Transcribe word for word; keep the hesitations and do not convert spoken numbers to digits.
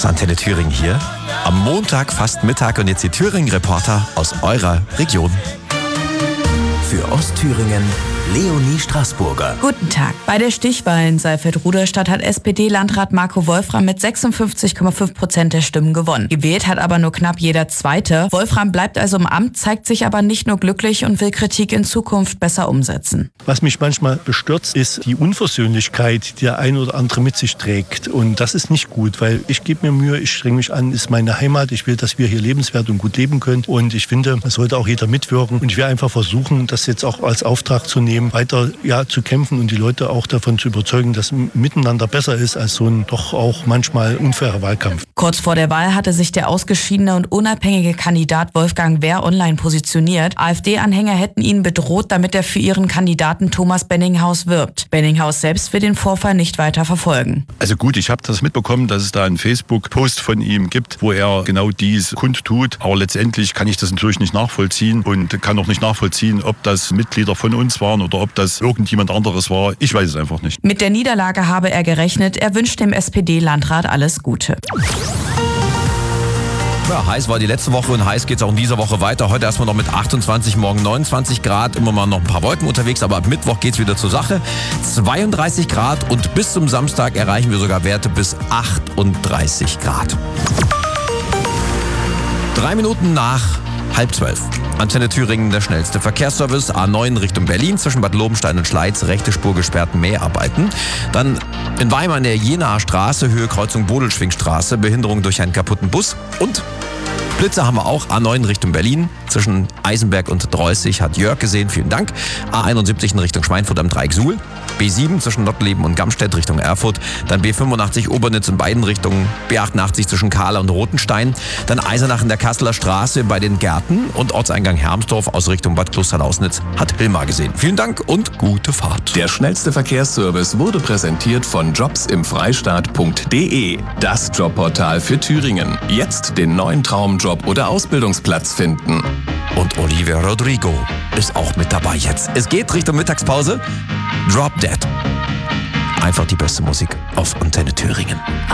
Das ist Antenne Thüringen hier. Am Montag fast Mittag und jetzt die Thüringen-Reporter aus eurer Region. Für Ostthüringen Leonie Straßburger. Guten Tag. Bei der Stichwahl in Saalfeld-Ruderstadt hat S P D-Landrat Marco Wolfram mit sechsundfünfzig Komma fünf Prozent der Stimmen gewonnen. Gewählt hat aber nur knapp jeder Zweite. Wolfram bleibt also im Amt, zeigt sich aber nicht nur glücklich und will Kritik in Zukunft besser umsetzen. Was mich manchmal bestürzt, ist die Unversöhnlichkeit, die der ein oder andere mit sich trägt. Und das ist nicht gut, weil ich gebe mir Mühe, ich strenge mich an, ist meine Heimat. Ich will, dass wir hier lebenswert und gut leben können. Und ich finde, es sollte auch jeder mitwirken. Und ich will einfach versuchen, das jetzt auch als Auftrag zu nehmen, weiter ja, zu kämpfen und die Leute auch davon zu überzeugen, dass Miteinander besser ist als so ein doch auch manchmal unfairer Wahlkampf. Kurz vor der Wahl hatte sich der ausgeschiedene und unabhängige Kandidat Wolfgang Wehr online positioniert. AfD-Anhänger hätten ihn bedroht, damit er für ihren Kandidaten Thomas Benninghaus wirbt. Benninghaus selbst will den Vorfall nicht weiter verfolgen. Also gut, ich habe das mitbekommen, dass es da einen Facebook-Post von ihm gibt, wo er genau dies kundtut. Aber letztendlich kann ich das natürlich nicht nachvollziehen und kann auch nicht nachvollziehen, ob das Mitglieder von uns waren oder ob das irgendjemand anderes war. Ich weiß es einfach nicht. Mit der Niederlage habe er gerechnet. Er wünscht dem S P D-Landrat alles Gute. Ja, heiß war die letzte Woche und heiß geht es auch in dieser Woche weiter. Heute erstmal noch mit achtundzwanzig, morgen neunundzwanzig Grad. Immer mal noch ein paar Wolken unterwegs, aber ab Mittwoch geht es wieder zur Sache. zweiunddreißig Grad und bis zum Samstag erreichen wir sogar Werte bis achtunddreißig Grad. Drei Minuten nach halb zwölf. Antenne Thüringen, der schnellste Verkehrsservice. A neun Richtung Berlin, zwischen Bad Lobenstein und Schleiz, rechte Spur gesperrt, Mäharbeiten. Dann in Weimar in der Jenaer Straße, Höhe Kreuzung Bodelschwingstraße, Behinderung durch einen kaputten Bus. Und Blitze haben wir auch, A neun Richtung Berlin, zwischen Eisenberg und Dreußig, hat Jörg gesehen, vielen Dank. A einundsiebzig in Richtung Schweinfurt am Dreieck Suhl. B sieben zwischen Nottleben und Gamstedt Richtung Erfurt, dann B fünfundachtzig Obernitz in beiden Richtungen, B achtundachtzig zwischen Kahla und Rotenstein, dann Eisenach in der Kasseler Straße bei den Gärten und Ortseingang Hermsdorf aus Richtung Bad Klosternaußnitz hat Hilmar gesehen. Vielen Dank und gute Fahrt. Der schnellste Verkehrsservice wurde präsentiert von jobs im freistaat punkt de, das Jobportal für Thüringen. Jetzt den neuen Traumjob oder Ausbildungsplatz finden. Und Olivia Rodrigo ist auch mit dabei jetzt. Es geht Richtung Mittagspause. Drop Dead. Einfach die beste Musik auf Antenne Thüringen.